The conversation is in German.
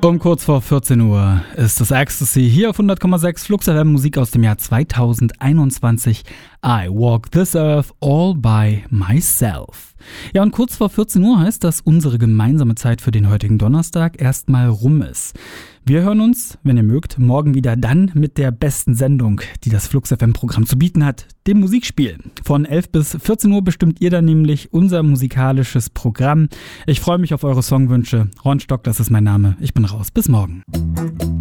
Um kurz vor 14 Uhr ist das Ecstasy hier auf 100,6 Flux FM, Musik aus dem Jahr 2021. I Walk This Earth All By Myself. Ja, und kurz vor 14 Uhr heißt, dass unsere gemeinsame Zeit für den heutigen Donnerstag erstmal rum ist. Wir hören uns, wenn ihr mögt, morgen wieder dann mit der besten Sendung, die das Flux FM-Programm zu bieten hat, dem Musikspiel. Von 11 bis 14 Uhr bestimmt ihr dann nämlich unser musikalisches Programm. Ich freue mich auf eure Songwünsche. Ron Stock, das ist mein Name. Ich bin raus. Bis morgen.